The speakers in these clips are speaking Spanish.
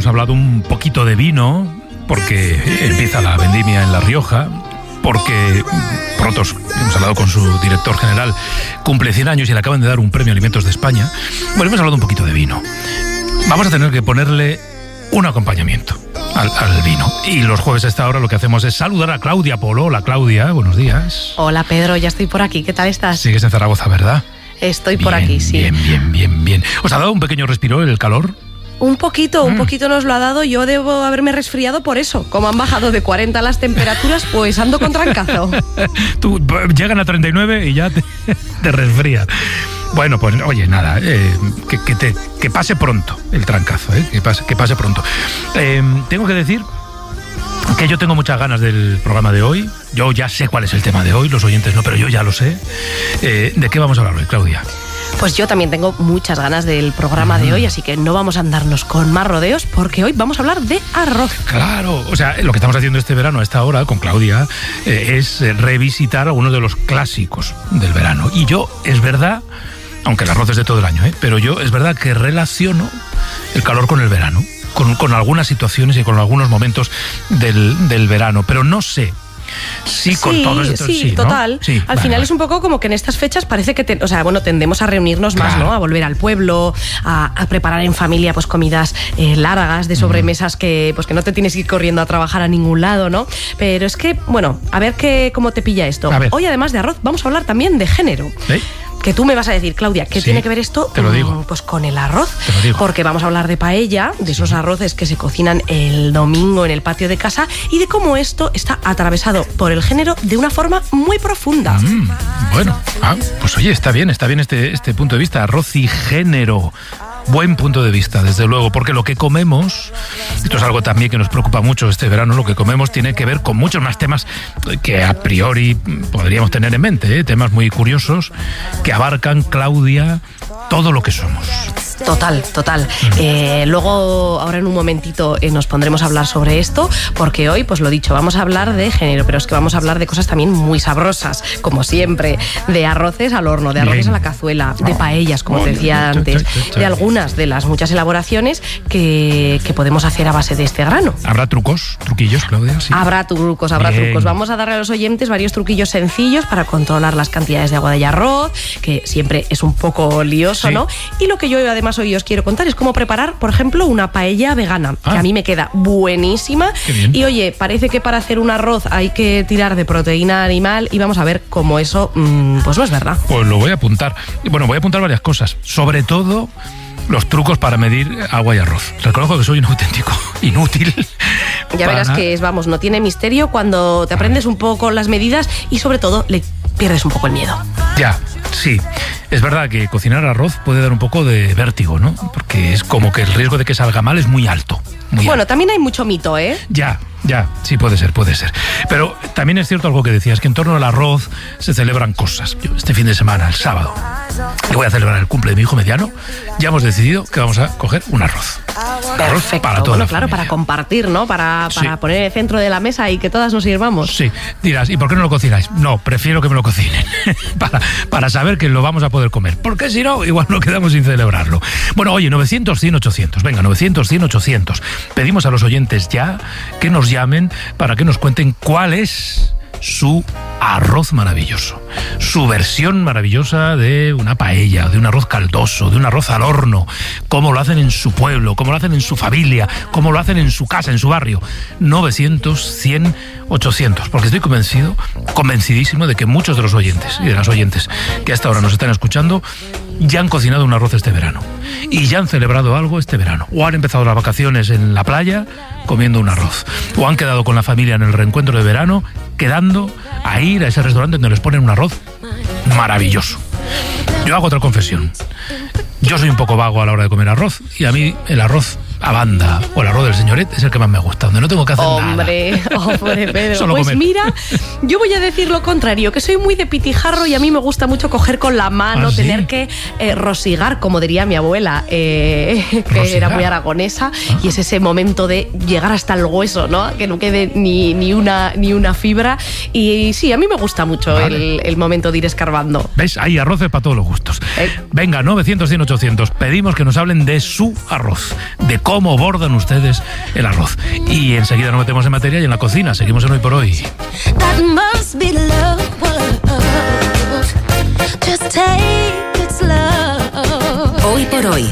hemos hablado un poquito de vino, porque empieza la vendimia en La Rioja, porque Protos, hemos hablado con su director general, cumple 100 años y le acaban de dar un premio Alimentos de España. Bueno, hemos hablado un poquito de vino. Vamos a tener que ponerle un acompañamiento al vino. Y los jueves a esta hora lo que hacemos es saludar a Claudia Polo. Hola, Claudia, buenos días. Hola, Pedro, ya estoy por aquí. ¿Qué tal estás? Sigues en Zaragoza, ¿verdad? Estoy por aquí, sí. Bien. ¿Os ha dado un pequeño respiro el calor? Un poquito nos lo ha dado. Yo debo haberme resfriado por eso. Como han bajado de 40 las temperaturas, pues ando con trancazo. Tú llegan a 39 y ya te resfrías. Bueno, pues oye, nada, que pase pronto el trancazo, que pase pronto. Tengo que decir que yo tengo muchas ganas del programa de hoy. Yo ya sé cuál es el tema de hoy, los oyentes no, pero yo ya lo sé. ¿De qué vamos a hablar hoy, Claudia? Pues yo también tengo muchas ganas del programa de hoy, así que no vamos a andarnos con más rodeos, porque hoy vamos a hablar de arroz. Claro, o sea, lo que estamos haciendo este verano a esta hora con Claudia es revisitar algunos de los clásicos del verano. Y yo, es verdad, aunque el arroz es de todo el año, pero yo es verdad que relaciono el calor con el verano, con algunas situaciones y con algunos momentos del verano, pero no sé. Sí, con todo esto. Sí, total. ¿No? Sí, al final es un poco como que en estas fechas parece que tendemos a reunirnos más, ¿no? A volver al pueblo, a preparar en familia pues comidas largas, de sobremesas que no te tienes que ir corriendo a trabajar a ningún lado, ¿no? Pero es que, bueno, a ver cómo te pilla esto. Hoy, además de arroz, vamos a hablar también de género. Que tú me vas a decir, Claudia, ¿qué tiene que ver esto? Te lo digo. Pues con el arroz. Te lo digo. Porque vamos a hablar de paella, de esos arroces que se cocinan el domingo en el patio de casa y de cómo esto está atravesado por el género de una forma muy profunda. Bueno, pues oye, está bien este punto de vista, arroz y género. Buen punto de vista, desde luego, porque lo que comemos, esto es algo también que nos preocupa mucho este verano, lo que comemos tiene que ver con muchos más temas que a priori podríamos tener en mente, temas muy curiosos que abarcan, Claudia, todo lo que somos. Total. Luego, ahora en un momentito nos pondremos a hablar sobre esto, porque hoy, pues lo dicho, vamos a hablar de género, pero es que vamos a hablar de cosas también muy sabrosas, como siempre, de arroces al horno, de arroces a la cazuela, de paellas, como te decía antes, de algunas de las muchas elaboraciones que podemos hacer a base de este grano. ¿Habrá truquillos, Claudia? Sí. Habrá trucos. Vamos a darle a los oyentes varios truquillos sencillos para controlar las cantidades de agua del arroz, que siempre es un poco lioso, ¿no? Y lo que yo además hoy os quiero contar es cómo preparar, por ejemplo, una paella vegana, que a mí me queda buenísima. Y oye, parece que para hacer un arroz hay que tirar de proteína animal y vamos a ver cómo eso pues no es verdad. Pues lo voy a apuntar. Bueno, voy a apuntar varias cosas, sobre todo los trucos para medir agua y arroz. Reconozco que soy un auténtico inútil. Ya verás que no tiene misterio cuando te aprendes un poco las medidas y sobre todo le pierdes un poco el miedo. Ya, sí. Es verdad que cocinar arroz puede dar un poco de vértigo, ¿no? Porque es como que el riesgo de que salga mal es muy alto. También hay mucho mito, ¿eh? Ya, sí, puede ser. Pero también es cierto algo que decías, que en torno al arroz se celebran cosas. Yo, este fin de semana, el sábado, que voy a celebrar el cumple de mi hijo mediano, ya hemos decidido que vamos a coger un arroz. Perfecto. Para toda la familia. Para compartir, ¿no? Para poner en el centro de la mesa y que todas nos sirvamos. Sí, dirás, ¿y por qué no lo cocináis? No, prefiero que me lo cocinen, para saber que lo vamos a poder comer. Porque si no, igual no quedamos sin celebrarlo. Bueno, oye, 900-100-800. Venga, 900-100-800. Pedimos a los oyentes ya que nos llamen para que nos cuenten cuál es su arroz maravilloso, su versión maravillosa de una paella, de un arroz caldoso, de un arroz al horno, cómo lo hacen en su pueblo, cómo lo hacen en su familia, cómo lo hacen en su casa, en su barrio. 900-100-800, porque estoy convencidísimo de que muchos de los oyentes y de las oyentes que hasta ahora nos están escuchando ya han cocinado un arroz este verano y ya han celebrado algo este verano, o han empezado las vacaciones en la playa comiendo un arroz, o han quedado con la familia en el reencuentro de verano quedando a ir a ese restaurante donde les ponen un arroz maravilloso. Yo hago otra confesión. Yo soy un poco vago a la hora de comer arroz y a mí el arroz a banda o el arroz del señoret es el que más me gusta, donde no tengo que hacer nada. Hombre, Pedro. Solo pues comer. Mira, yo voy a decir lo contrario, que soy muy de pitijarro y a mí me gusta mucho coger con la mano, tener que rosigar, como diría mi abuela, que era muy aragonesa, y es ese momento de llegar hasta el hueso, ¿no? Que no quede ni una fibra. Y sí, a mí me gusta mucho el momento de ir escarbando. ¿Ves? Hay arroces para todos los gustos. Venga, 900-100-800. Pedimos que nos hablen de su arroz, de cómo cómo bordan ustedes el arroz. Y enseguida nos metemos en materia y en la cocina. Seguimos en Hoy por Hoy. That must be love. Just take it slow. Hoy por Hoy.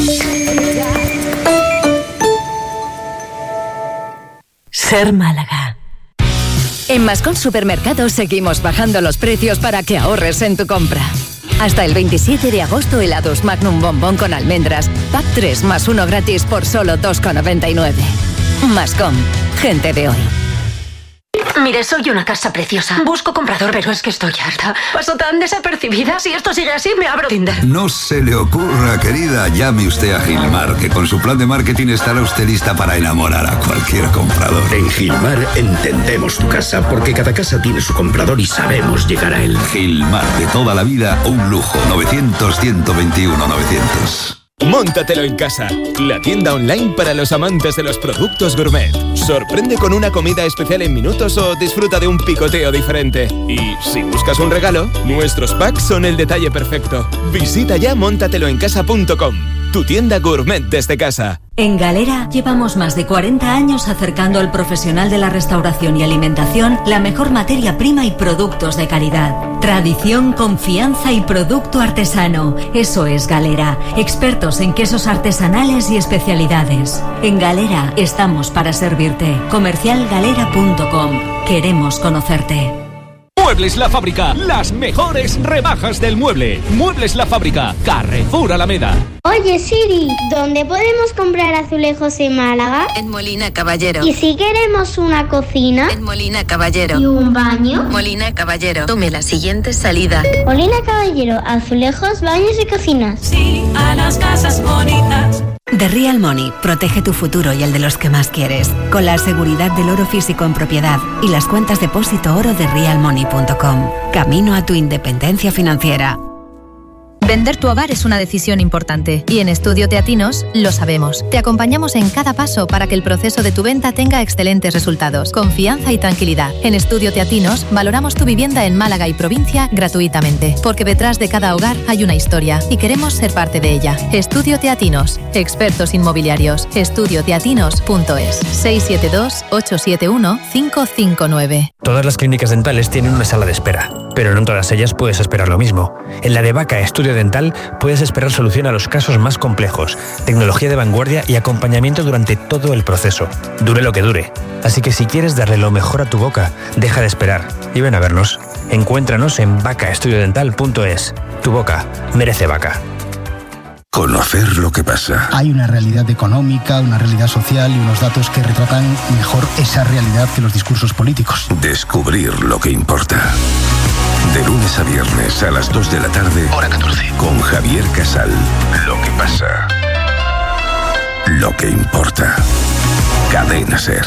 Ser Málaga. En Mascón Supermercados seguimos bajando los precios para que ahorres en tu compra. Hasta el 27 de agosto, helados Magnum Bombón con almendras, pack 3 más 1 gratis por solo 2,99. Mascón, gente de hoy. Mire, soy una casa preciosa. Busco comprador, pero es que estoy harta. Paso tan desapercibida. Si esto sigue así, me abro Tinder. No se le ocurra, querida. Llame usted a Gilmar, que con su plan de marketing estará usted lista para enamorar a cualquier comprador. En Gilmar entendemos tu casa, porque cada casa tiene su comprador y sabemos llegar a él. Gilmar, de toda la vida, un lujo. 900-121-900. Móntatelo en casa, la tienda online para los amantes de los productos gourmet. Sorprende con una comida especial en minutos o disfruta de un picoteo diferente. Y si buscas un regalo, nuestros packs son el detalle perfecto. Visita ya móntateloencasa.com, tu tienda gourmet desde casa. En Galera llevamos más de 40 años acercando al profesional de la restauración y alimentación la mejor materia prima y productos de calidad. Tradición, confianza y producto artesano. Eso es Galera. Expertos en quesos artesanales y especialidades. En Galera estamos para servirte. Comercialgalera.com. Queremos conocerte. Muebles La Fábrica, las mejores rebajas del mueble. Muebles La Fábrica, Carrefour Alameda. Oye Siri, ¿dónde podemos comprar azulejos en Málaga? En Molina Caballero. ¿Y si queremos una cocina? En Molina Caballero. ¿Y un baño? Molina Caballero. Tome la siguiente salida. Molina Caballero, azulejos, baños y cocinas. Sí, a las casas bonitas. The Real Money protege tu futuro y el de los que más quieres, con la seguridad del oro físico en propiedad y las cuentas depósito oro de realmoney.com. Camino a tu independencia financiera. Vender tu hogar es una decisión importante y en Estudio Teatinos lo sabemos. Te acompañamos en cada paso para que el proceso de tu venta tenga excelentes resultados, confianza y tranquilidad. En Estudio Teatinos valoramos tu vivienda en Málaga y provincia gratuitamente, porque detrás de cada hogar hay una historia y queremos ser parte de ella. Estudio Teatinos, expertos inmobiliarios. Estudioteatinos.es 672-871-559. Todas las clínicas dentales tienen una sala de espera, pero no en todas ellas puedes esperar lo mismo. En la de Vaca Estudio Dental puedes esperar solución a los casos más complejos, tecnología de vanguardia y acompañamiento durante todo el proceso, dure lo que dure. Así que si quieres darle lo mejor a tu boca, deja de esperar y ven a vernos. Encuéntranos en vacaestudiodental.es. Tu boca merece Vaca. Conocer lo que pasa. Hay una realidad económica, una realidad social y unos datos que retratan mejor esa realidad que los discursos políticos. Descubrir lo que importa. De lunes a viernes a las 2 de la tarde, hora 14, con Javier Casal. Lo que pasa. Lo que importa. Cadena SER.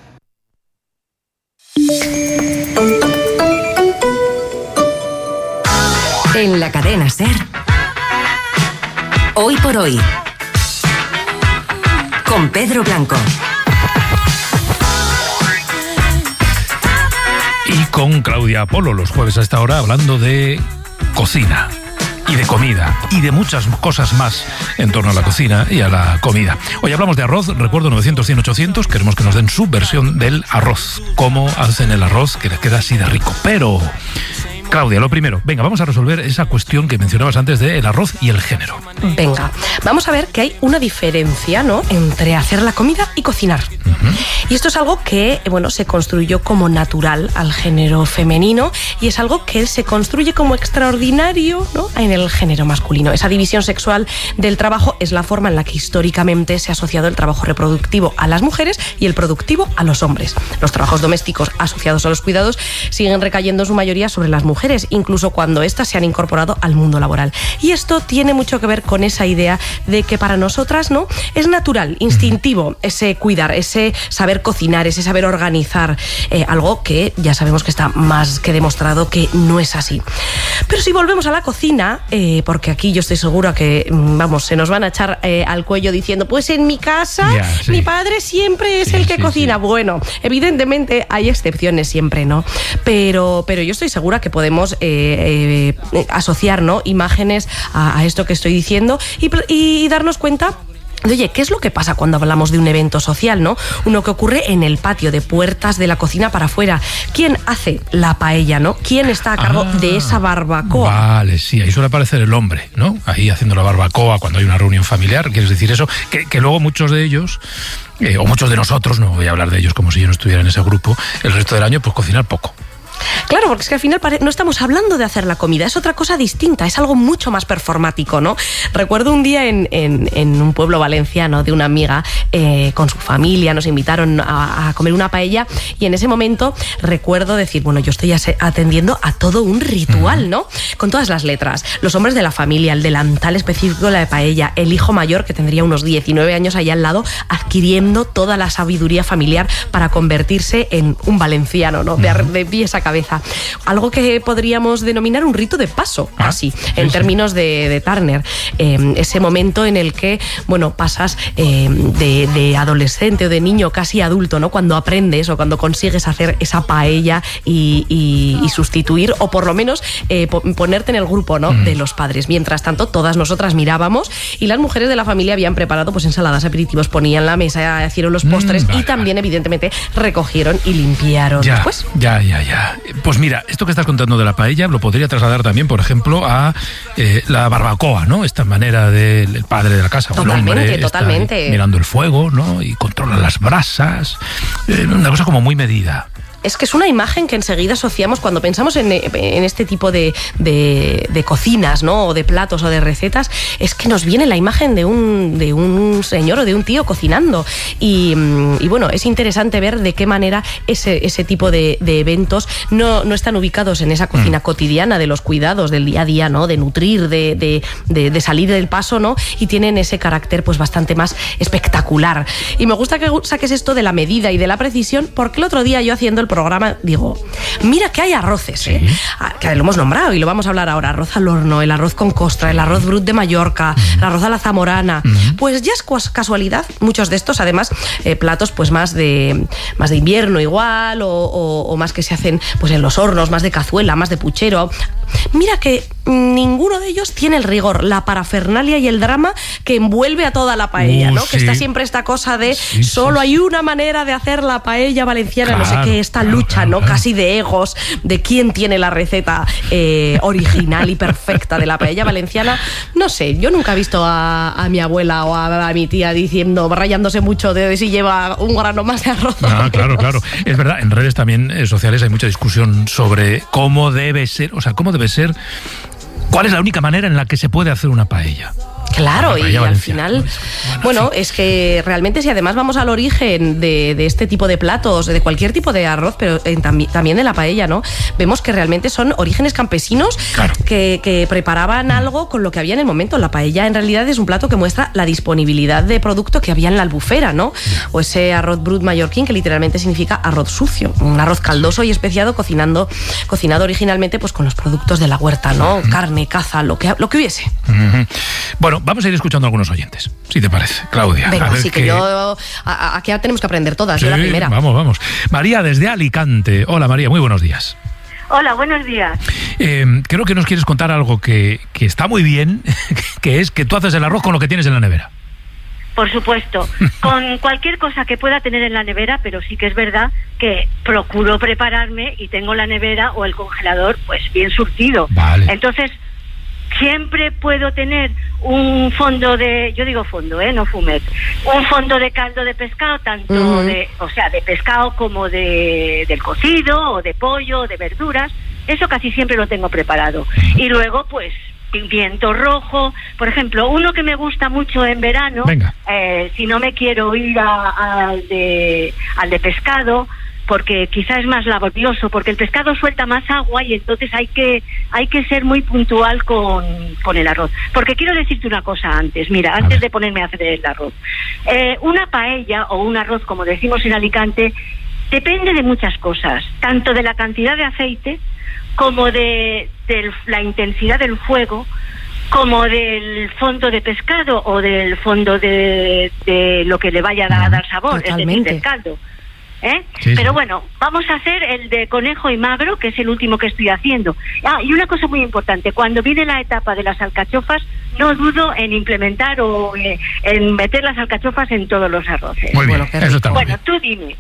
En la cadena SER. Hoy por Hoy. Con Pedro Blanco. Y con Claudia Polo, los jueves a esta hora, hablando de cocina y de comida y de muchas cosas más en torno a la cocina y a la comida. Hoy hablamos de arroz, recuerdo 900-100-800, queremos que nos den su versión del arroz. Cómo hacen el arroz que les queda así de rico. Pero, Claudia, lo primero, venga, vamos a resolver esa cuestión que mencionabas antes del arroz y el género. Venga, vamos a ver que hay una diferencia, ¿no?, entre hacer la comida y cocinar. Y esto es algo que, bueno, se construyó como natural al género femenino y es algo que se construye como extraordinario, ¿no?, en el género masculino. Esa división sexual del trabajo es la forma en la que históricamente se ha asociado el trabajo reproductivo a las mujeres y el productivo a los hombres. Los trabajos domésticos asociados a los cuidados siguen recayendo en su mayoría sobre las mujeres, incluso cuando éstas se han incorporado al mundo laboral. Y esto tiene mucho que ver con esa idea de que para nosotras, ¿no?, es natural, instintivo, ese cuidar, ese saber cocinar, ese saber organizar, algo que ya sabemos que está más que demostrado que no es así. Pero si volvemos a la cocina, porque aquí yo estoy segura que, vamos, se nos van a echar al cuello diciendo, pues en mi casa mi padre siempre es el que cocina. Sí. Bueno, evidentemente hay excepciones siempre, ¿no? Pero yo estoy segura que podemos asociar, ¿no?, imágenes a esto que estoy diciendo y darnos cuenta Oye, ¿qué es lo que pasa cuando hablamos de un evento social, no? Uno que ocurre en el patio, de puertas de la cocina para afuera. ¿Quién hace la paella, no? ¿Quién está a cargo de esa barbacoa? Vale, sí, ahí suele aparecer el hombre, ¿no? Ahí haciendo la barbacoa cuando hay una reunión familiar. ¿Quieres decir eso? Que luego muchos de ellos, o muchos de nosotros, no voy a hablar de ellos como si yo no estuviera en ese grupo, el resto del año, pues cocinar poco. Claro, porque es que al final no estamos hablando de hacer la comida, es otra cosa distinta, es algo mucho más performático, ¿no? Recuerdo un día en un pueblo valenciano de una amiga con su familia, nos invitaron a comer una paella y en ese momento recuerdo decir, bueno, yo estoy atendiendo a todo un ritual, ¿no? Con todas las letras, los hombres de la familia, el delantal específico de la paella, el hijo mayor que tendría unos 19 años allá al lado, adquiriendo toda la sabiduría familiar para convertirse en un valenciano, ¿no? De pies a cabeza. Algo que podríamos denominar un rito de paso, así, en términos de Turner. Ese momento en el que, bueno, pasas de adolescente o de niño casi adulto, ¿no? Cuando aprendes o cuando consigues hacer esa paella y sustituir, o por lo menos ponerte en el grupo, ¿no? De los padres. Mientras tanto, todas nosotras mirábamos y las mujeres de la familia habían preparado pues ensaladas, aperitivos, ponían la mesa, hicieron los postres y también, evidentemente, recogieron y limpiaron después. Ya. Pues mira, esto que estás contando de la paella lo podría trasladar también, por ejemplo, a la barbacoa, ¿no? Esta manera del padre de la casa, totalmente, el hombre totalmente. Está mirando el fuego, ¿no? Y controla las brasas, una cosa como muy medida. Es que es una imagen que enseguida asociamos cuando pensamos en este tipo de cocinas, ¿no? O de platos o de recetas, es que nos viene la imagen de un señor o de un tío cocinando. Y bueno, es interesante ver de qué manera ese tipo de eventos no están ubicados en esa cocina cotidiana de los cuidados del día a día, ¿no? De nutrir, de salir del paso, ¿no? Y tienen ese carácter pues bastante más espectacular. Y me gusta que saques esto de la medida y de la precisión, porque el otro día yo haciendo el programa digo, mira que hay arroces, que lo hemos nombrado y lo vamos a hablar ahora, arroz al horno, el arroz con costra, el arroz brut de Mallorca, el arroz a la zamorana, pues ya es casualidad, muchos de estos además platos pues más de invierno igual o más que se hacen pues en los hornos, más de cazuela, más de puchero. Mira que ninguno de ellos tiene el rigor, la parafernalia y el drama que envuelve a toda la paella, ¿no? Que está siempre esta cosa de solo hay una manera de hacer la paella valenciana, claro, no sé qué, esta lucha, ¿no? Casi de egos, de quién tiene la receta original y perfecta de la paella valenciana. No sé, yo nunca he visto a mi abuela o a mi tía diciendo, rayándose mucho de si lleva un grano más de arroz. Claro. Es verdad, en redes también sociales hay mucha discusión sobre cómo debe ser, cuál es la única manera en la que se puede hacer una paella. Claro, y al final, bueno, es que realmente si además vamos al origen de este tipo de platos, de cualquier tipo de arroz, pero también de la paella, ¿no? Vemos que realmente son orígenes campesinos, claro, que preparaban algo con lo que había en el momento. La paella en realidad es un plato que muestra la disponibilidad de producto que había en la albufera, ¿no? O ese arroz brut mallorquín, que literalmente significa arroz sucio, un arroz caldoso y especiado cocinado originalmente pues con los productos de la huerta, ¿no? Carne, caza, lo que hubiese. Bueno, vamos a ir escuchando a algunos oyentes, si te parece, Claudia. Venga, así que yo... Aquí tenemos que aprender todas, yo la primera. Vamos. María, desde Alicante. Hola, María, muy buenos días. Hola, buenos días. Creo que nos quieres contar algo que está muy bien, que es que tú haces el arroz con lo que tienes en la nevera. Por supuesto, con cualquier cosa que pueda tener en la nevera, pero sí que es verdad que procuro prepararme y tengo la nevera o el congelador pues bien surtido. Vale. Entonces... siempre puedo tener un fondo de, yo digo fondo, no fumet, un fondo de caldo de pescado, tanto de pescado como del cocido, o de pollo, o de verduras. Eso casi siempre lo tengo preparado. Y luego, pues, pimiento rojo, por ejemplo, uno que me gusta mucho en verano, si no me quiero ir al de pescado, porque quizás es más laborioso, porque el pescado suelta más agua y entonces hay que ser muy puntual con el arroz. Porque quiero decirte una cosa antes, mira, antes de ponerme a hacer el arroz. Una paella o un arroz, como decimos en Alicante, depende de muchas cosas, tanto de la cantidad de aceite, como de la intensidad del fuego, como del fondo de pescado o del fondo de lo que le vaya a dar sabor, es decir, del caldo. Sí, pero bueno, vamos a hacer el de conejo y magro, que es el último que estoy haciendo. Y una cosa muy importante, cuando viene la etapa de las alcachofas, no dudo en implementar o en meter las alcachofas en todos los arroces. Muy bien, eso está muy bien. Tú dime.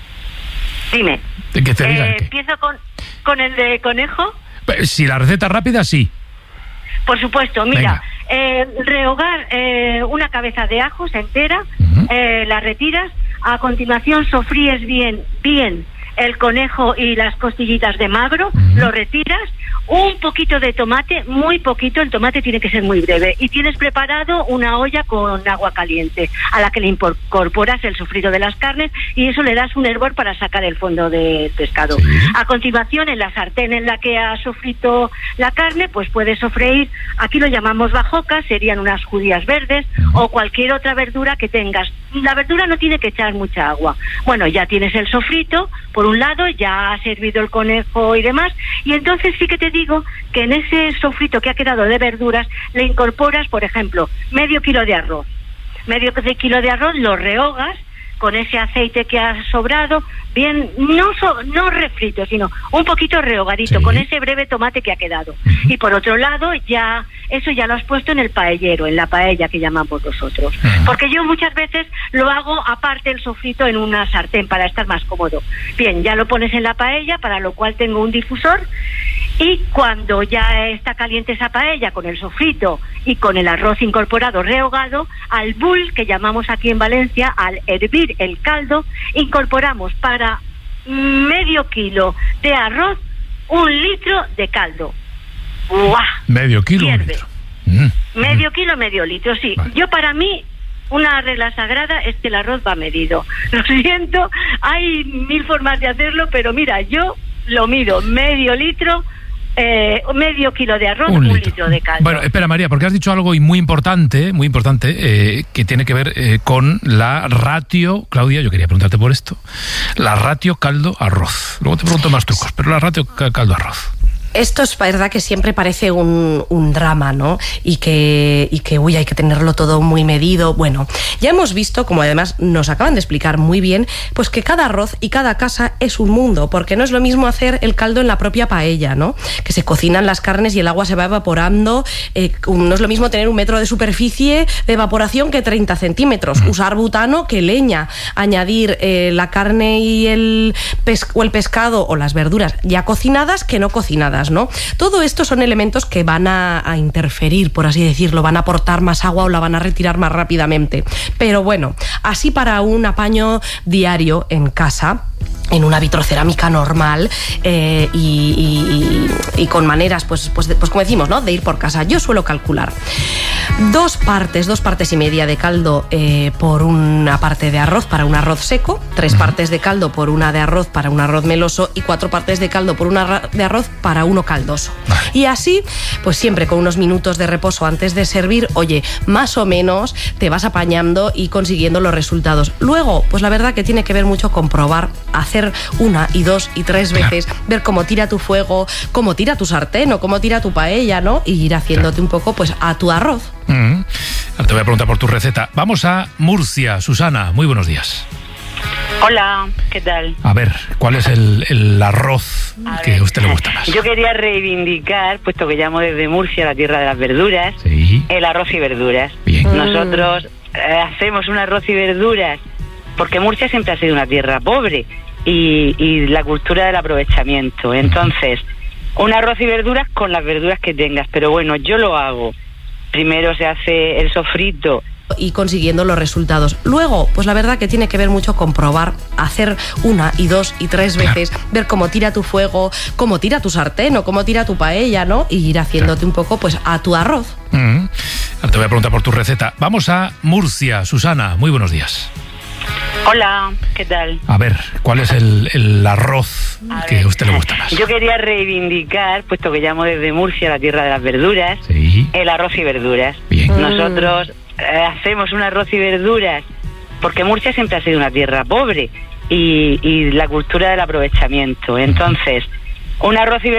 Que te diga ¿empiezo con el de conejo? Si la receta es rápida, sí. Por supuesto, mira, rehogar una cabeza de ajos entera, la retiras, a continuación sofríes bien el conejo y las costillitas de magro, lo retiras, un poquito de tomate, muy poquito, el tomate tiene que ser muy breve, y tienes preparado una olla con agua caliente, a la que le incorporas el sofrito de las carnes, y eso le das un hervor para sacar el fondo del pescado. A continuación, en la sartén en la que has sofrito la carne, pues puedes sofreír, aquí lo llamamos bajoca, serían unas judías verdes, o cualquier otra verdura que tengas. La verdura no tiene que echar mucha agua. Bueno, ya tienes el sofrito, por un lado, ya has servido el conejo y demás, y entonces sí que te digo que en ese sofrito que ha quedado de verduras le incorporas, por ejemplo, medio kilo de arroz. Medio kilo de arroz lo rehogas con ese aceite que ha sobrado, bien, no refrito, sino un poquito rehogadito, con ese breve tomate que ha quedado. Y por otro lado, eso ya lo has puesto en el paellero, en la paella que llamamos nosotros. Porque yo muchas veces lo hago aparte el sofrito en una sartén para estar más cómodo. Bien, ya lo pones en la paella, para lo cual tengo un difusor, y cuando ya está caliente esa paella con el sofrito y con el arroz incorporado rehogado, al bull, que llamamos aquí en Valencia, al hervir el caldo, incorporamos para medio kilo de arroz 1 litro de caldo. ¡Buah! Medio kilo, un litro. Medio kilo, medio litro, sí. Vale. Yo, para mí, una regla sagrada es que el arroz va medido. Lo siento, hay 1000 formas de hacerlo, pero mira, yo lo mido, medio litro, medio kilo de arroz, 1 litro de caldo. Bueno, espera, María, porque has dicho algo muy importante, que tiene que ver con la ratio. Claudia, yo quería preguntarte por esto. La ratio caldo-arroz. Luego te pregunto más trucos, pero la ratio caldo-arroz. Esto es verdad que siempre parece un drama, ¿no? Y que hay que tenerlo todo muy medido. Bueno, ya hemos visto, como además nos acaban de explicar muy bien, pues que cada arroz y cada casa es un mundo, porque no es lo mismo hacer el caldo en la propia paella, ¿no? Que se cocinan las carnes y el agua se va evaporando. No es lo mismo tener 1 metro de superficie de evaporación que 30 centímetros. Usar butano que leña. Añadir la carne y el pescado o las verduras ya cocinadas que no cocinadas, ¿no? Todo esto son elementos que van a interferir, por así decirlo, van a aportar más agua o la van a retirar más rápidamente. Pero bueno, así para un apaño diario en casa, en una vitrocerámica normal, y con maneras, pues como decimos, ¿no?, de ir por casa. Yo suelo calcular 2 partes y media de caldo por una parte de arroz para un arroz seco, 3 partes de caldo por una de arroz para un arroz meloso y 4 partes de caldo por una de arroz para uno caldoso. Y así, pues siempre con unos minutos de reposo antes de servir, oye, más o menos te vas apañando y consiguiendo los resultados. Luego, pues la verdad que tiene que ver mucho con probar, hacer 1 y 2 y 3 veces, ver cómo tira tu fuego, cómo tira tu sartén o cómo tira tu paella, ¿no? Y ir haciéndote un poco, pues, a tu arroz. Ahora te voy a preguntar por tu receta. Vamos a Murcia. Susana, muy buenos días. Hola, ¿qué tal? A ver, ¿cuál es el arroz que a usted le gusta más? Yo quería reivindicar, puesto que llamo desde Murcia, la tierra de las verduras, el arroz y verduras. Bien. Nosotros hacemos un arroz y verduras porque Murcia siempre ha sido una tierra pobre y la cultura del aprovechamiento. Entonces, un arroz y verduras con las verduras que tengas. Pero bueno, yo lo hago. Primero se hace el sofrito y consiguiendo los resultados. Luego, pues la verdad que tiene que ver mucho con probar, hacer 1 y 2 y 3 veces, ver cómo tira tu fuego, cómo tira tu sartén o cómo tira tu paella, ¿no? Y ir haciéndote un poco, pues, a tu arroz. Ahora te voy a preguntar por tu receta. Vamos a Murcia. Susana, muy buenos días. Hola, ¿qué tal? A ver, ¿cuál es el arroz que a usted le gusta más? Yo quería reivindicar, puesto que llamo desde Murcia, la tierra de las verduras, el arroz y verduras. Bien. Nosotros hacemos un arroz y verduras porque Murcia siempre ha sido una tierra pobre y la cultura del aprovechamiento. Entonces, un arroz y verduras